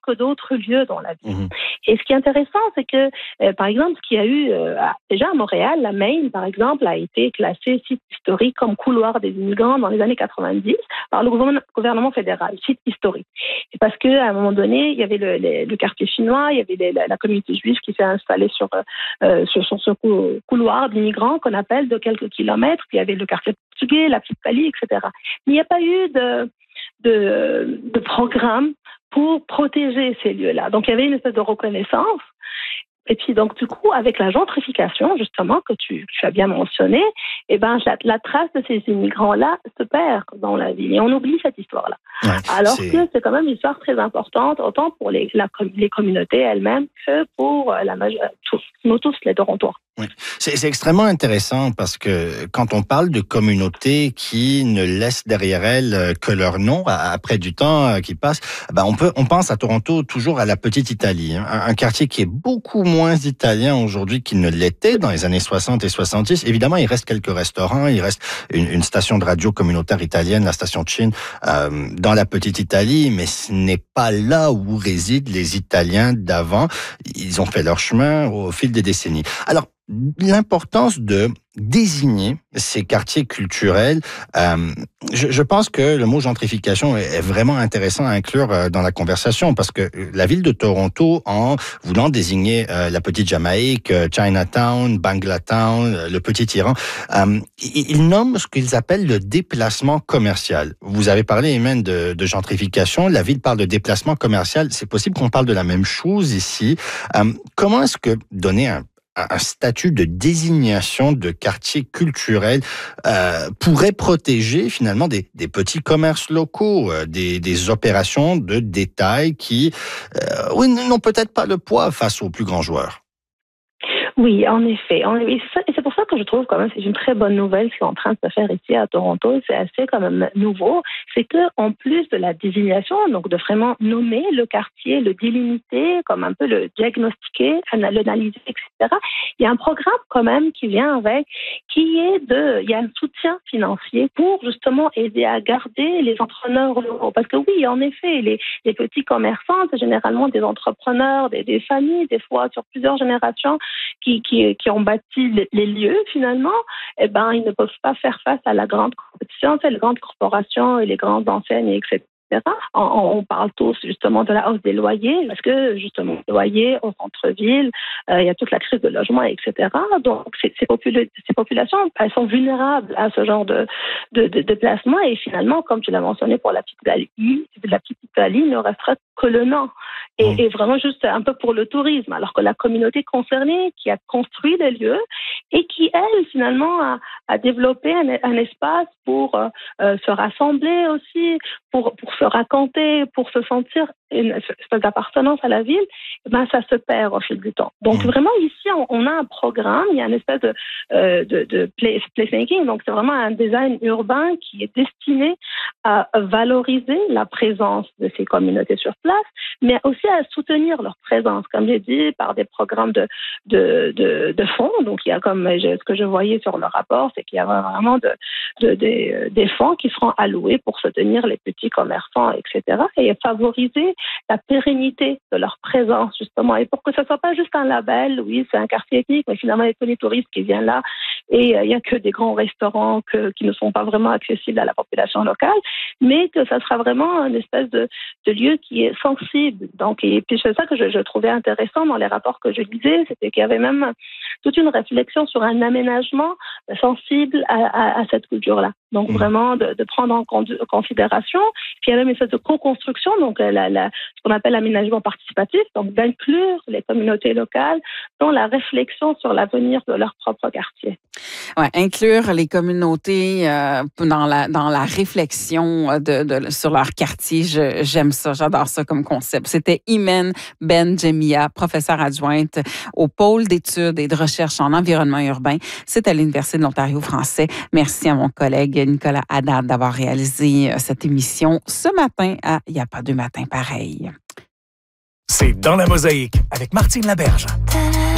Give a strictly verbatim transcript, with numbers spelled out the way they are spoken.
que d'autres lieux dans la ville. Mmh. Et ce qui est intéressant, c'est que, euh, par exemple, ce qu'il y a eu euh, déjà à Montréal, la Main, par exemple, a été classée site historique comme couloir des immigrants dans les années quatre-vingt-dix par le gouvernement fédéral, site historique. Et parce qu'à un moment donné, il y avait le, le, le quartier chinois, il y avait les, la, la communauté juive qui s'est installée sur, euh, sur, sur ce couloir d'immigrants qu'on appelle de quelques kilomètres, puis il y avait le quartier portugais, la petite Italie, et cetera. Mais il n'y a pas eu de, de, de programme pour protéger ces lieux-là. Donc, il y avait une espèce de reconnaissance. Et puis, donc, du coup, avec la gentrification, justement, que tu, tu as bien mentionné, eh ben, la, la trace de ces immigrants-là se perd dans la ville. Et on oublie cette histoire-là. Ouais, Alors c'est... que c'est quand même une histoire très importante, autant pour les, la, les communautés elles-mêmes que pour la majorité, nous tous, les Torontois. Oui. C'est, c'est extrêmement intéressant parce que quand on parle de communautés qui ne laissent derrière elles que leur nom après du temps qui passe, ben on peut, on pense à Toronto toujours à la Petite Italie, hein, un quartier qui est beaucoup moins italien aujourd'hui qu'il ne l'était dans les années soixante et soixante-dix. Évidemment, il reste quelques restaurants, il reste une, une station de radio communautaire italienne, la station de Chine, euh, dans la Petite Italie, mais ce n'est pas là où résident les Italiens d'avant. Ils ont fait leur chemin au fil des décennies. Alors, l'importance de désigner ces quartiers culturels, euh, je, je pense que le mot gentrification est, est vraiment intéressant à inclure euh, dans la conversation parce que la ville de Toronto, en voulant désigner euh, la petite Jamaïque, euh, Chinatown, Banglatown, euh, le petit Iran, euh, ils, ils nomment ce qu'ils appellent le déplacement commercial. Vous avez parlé, Imen, de, de gentrification. La ville parle de déplacement commercial. C'est possible qu'on parle de la même chose ici. Euh, comment est-ce que donner un un statut de désignation de quartier culturel euh, pourrait protéger finalement des, des petits commerces locaux, euh, des, des opérations de détail qui euh, oui, n'ont peut-être pas le poids face aux plus grands joueurs? Oui, en effet. Et c'est pour ça que je trouve quand même c'est une très bonne nouvelle ce qui est en train de se faire ici à Toronto. C'est assez quand même nouveau. C'est que en plus de la désignation, donc de vraiment nommer le quartier, le délimiter, comme un peu le diagnostiquer, l'analyser, et cetera. Il y a un programme quand même qui vient avec, qui est de, il y a un soutien financier pour justement aider à garder les entrepreneurs locaux. Parce que oui, en effet, les, les petits commerçants, c'est généralement des entrepreneurs, des, des familles, des fois sur plusieurs générations. Qui, qui, qui ont bâti les, les lieux, finalement, eh ben, ils ne peuvent pas faire face à la grande compétition, c'est les grandes corporations et les grandes enseignes, et cetera. On, on parle tous justement de la hausse des loyers, parce que justement, les loyers au centre-ville, euh, il y a toute la crise de logement, et cetera. Donc, ces, ces, popula- ces populations, elles sont vulnérables à ce genre de, de, de, de placement. Et finalement, comme tu l'as mentionné pour la petite Italie, la petite Italie ne restera que le nom. Et, et vraiment juste un peu pour le tourisme, alors que la communauté concernée qui a construit les lieux et qui, elle, finalement, a, a développé un, un espace pour euh, se rassembler aussi, pour, pour se raconter, pour se sentir une espèce d'appartenance à la ville, ben ça se perd au fil du temps. Donc mmh. vraiment ici, on, on a un programme, il y a une espèce de, euh, de, de place, placemaking, donc c'est vraiment un design urbain qui est destiné à valoriser la présence de ces communautés sur place, mais aussi à soutenir leur présence, comme j'ai dit, par des programmes de, de, de, de fonds. Donc il y a comme je, ce que je voyais sur le rapport, c'est qu'il y a vraiment de, de, de, des fonds qui seront alloués pour soutenir les petits commerçants, et cetera, et favoriser la pérennité de leur présence, justement, et pour que ce ne soit pas juste un label, oui, c'est un quartier ethnique, mais finalement, il y a que les touristes qui viennent là, et euh, il n'y a que des grands restaurants que, qui ne sont pas vraiment accessibles à la population locale, mais que ça sera vraiment une espèce de, de lieu qui est sensible. Donc, et puis c'est ça que je, je trouvais intéressant dans les rapports que je lisais, c'était qu'il y avait même toute une réflexion sur un aménagement sensible à, à, à cette culture-là. Donc, mmh. vraiment, de, de prendre en considération. Puis, il y a même une espèce de co-construction, donc la, la, ce qu'on appelle l'aménagement participatif, donc d'inclure les communautés locales dans la réflexion sur l'avenir de leur propre quartier. Ouais, inclure les communautés euh, dans la dans la réflexion de, de sur leur quartier, je, j'aime ça, j'adore ça comme concept. C'était Imen Benjemia, professeure adjointe au pôle d'études et de recherche en environnement urbain. C'est à l'Université de l'Ontario français. Merci à mon collègue Nicolas Haddad d'avoir réalisé cette émission ce matin à Il n'y a pas deux matins pareils. C'est Dans la Mosaïque avec Martine Laberge.